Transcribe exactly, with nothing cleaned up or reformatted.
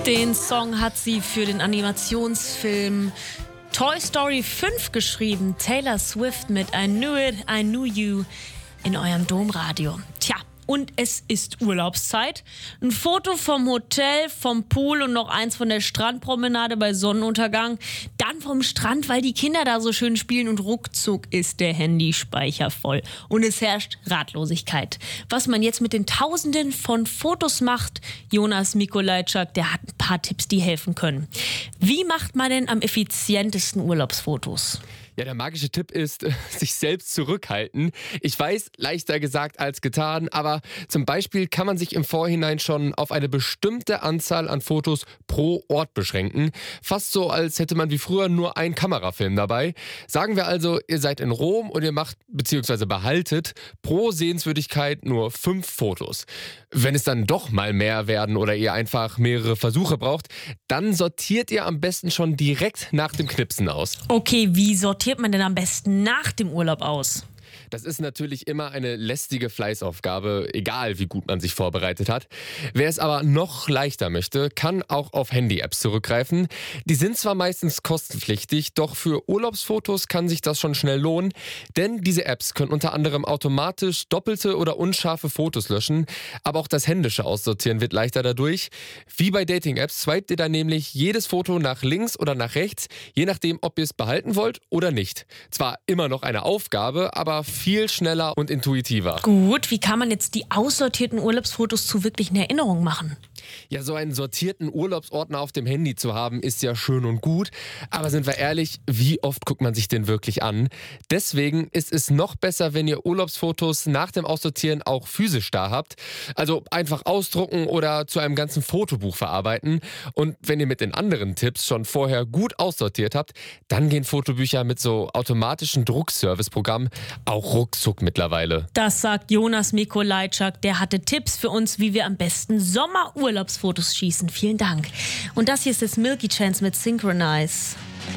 Den Song hat sie für den Animationsfilm Toy Story fünf geschrieben. Taylor Swift mit I Knew It, I Knew You in eurem Domradio. Tja, und es ist Urlaubszeit. Ein Foto vom Hotel, vom Pool und noch eins von der Strandpromenade bei Sonnenuntergang. Dann vom Strand, weil die Kinder da so schön spielen und ruckzuck ist der Handyspeicher voll. Und es herrscht Ratlosigkeit. Was man jetzt mit den Tausenden von Fotos macht, Jonas Mikolajczak, der hat ein paar Tipps, die helfen können. Wie macht man denn am effizientesten Urlaubsfotos? Ja, der magische Tipp ist, sich selbst zurückhalten. Ich weiß, leichter gesagt als getan, aber zum Beispiel kann man sich im Vorhinein schon auf eine bestimmte Anzahl an Fotos pro Ort beschränken. Fast so, als hätte man wie früher nur einen Kamerafilm dabei. Sagen wir also, ihr seid in Rom und ihr macht bzw. behaltet pro Sehenswürdigkeit nur fünf Fotos. Wenn es dann doch mal mehr werden oder ihr einfach mehrere Versuche braucht, dann sortiert ihr am besten schon direkt nach dem Knipsen aus. Okay, wie sortiert man denn am besten nach dem Urlaub aus? Das ist natürlich immer eine lästige Fleißaufgabe, egal wie gut man sich vorbereitet hat. Wer es aber noch leichter möchte, kann auch auf Handy-Apps zurückgreifen. Die sind zwar meistens kostenpflichtig, doch für Urlaubsfotos kann sich das schon schnell lohnen, denn diese Apps können unter anderem automatisch doppelte oder unscharfe Fotos löschen, aber auch das händische Aussortieren wird leichter dadurch. Wie bei Dating-Apps swipet ihr dann nämlich jedes Foto nach links oder nach rechts, je nachdem, ob ihr es behalten wollt oder nicht. Zwar immer noch eine Aufgabe, aber viel schneller und intuitiver. Gut, wie kann man jetzt die aussortierten Urlaubsfotos zu wirklichen Erinnerungen machen? Ja, so einen sortierten Urlaubsordner auf dem Handy zu haben, ist ja schön und gut. Aber sind wir ehrlich, wie oft guckt man sich den wirklich an? Deswegen ist es noch besser, wenn ihr Urlaubsfotos nach dem Aussortieren auch physisch da habt. Also einfach ausdrucken oder zu einem ganzen Fotobuch verarbeiten. Und wenn ihr mit den anderen Tipps schon vorher gut aussortiert habt, dann gehen Fotobücher mit so automatischen Druckservice-Programmen auch ruckzuck mittlerweile. Das sagt Jonas Mikolajczak. Der hatte Tipps für uns, wie wir am besten Sommerurlaubsfotos schießen. Vielen Dank. Und das hier ist jetzt Milky Chance mit Synchronize.